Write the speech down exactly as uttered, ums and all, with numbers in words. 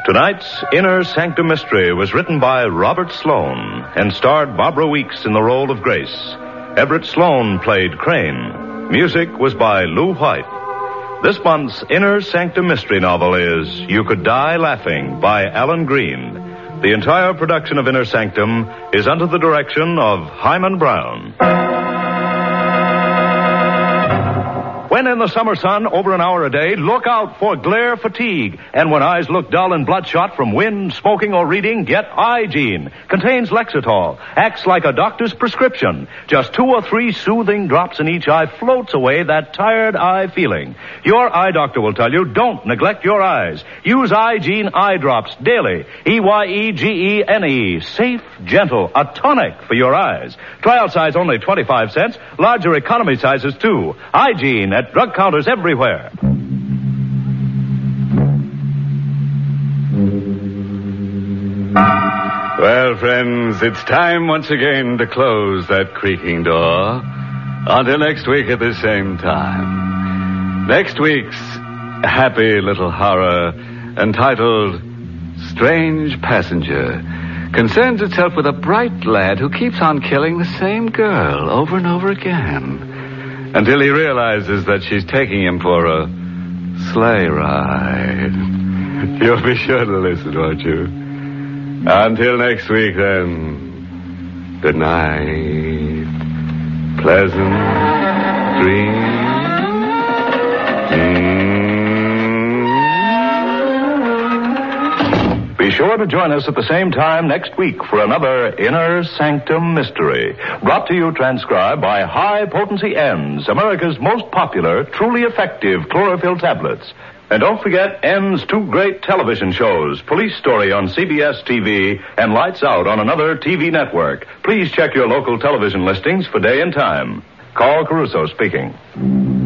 Tonight's Inner Sanctum Mystery was written by Robert Sloane and starred Barbara Weeks in the role of Grace. Everett Sloane played Crane. Music was by Lou White. This month's Inner Sanctum Mystery novel is You Could Die Laughing by Alan Green. The entire production of Inner Sanctum is under the direction of Hyman Brown. When in the summer sun over an hour a day, look out for glare fatigue. And when eyes look dull and bloodshot from wind, smoking, or reading, get Eye-Gene. Contains Lexitol. Acts like a doctor's prescription. Just two or three soothing drops in each eye floats away that tired eye feeling. Your eye doctor will tell you, don't neglect your eyes. Use Eye-Gene eye drops daily. E Y E G E N E. Safe, gentle, a tonic for your eyes. Trial size only twenty-five cents. Larger economy sizes too. Eye-Gene at drug counters everywhere. Well, friends, it's time once again to close that creaking door. Until next week at the same time. Next week's happy little horror, entitled Strange Passenger, concerns itself with a bright lad who keeps on killing the same girl over and over again, until he realizes that she's taking him for a sleigh ride. You'll be sure to listen, won't you? Until next week, then, good night. Pleasant dreams. Mm. Be sure to join us at the same time next week for another Inner Sanctum Mystery. Brought to you, transcribed by High Potency N's, America's most popular, truly effective chlorophyll tablets. And don't forget N's two great television shows, Police Story on C B S T V and Lights Out on another T V network. Please check your local television listings for day and time. Carl Caruso speaking.